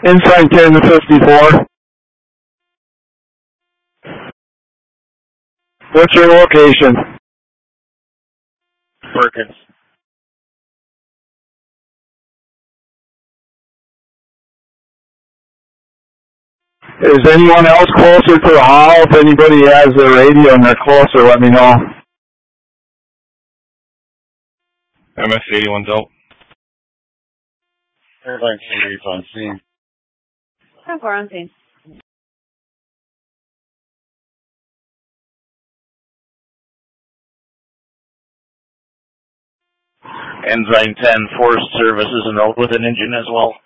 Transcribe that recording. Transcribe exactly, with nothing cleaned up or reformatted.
Ensign ten to fifty-four. What's your location? Perkins. Is anyone else closer to the hall? If anybody has their radio and they're closer, let me know. M S eighty-one's out. Airline series on scene. ten four on scene. Ensign ten, Forest Service is an out with an engine as well.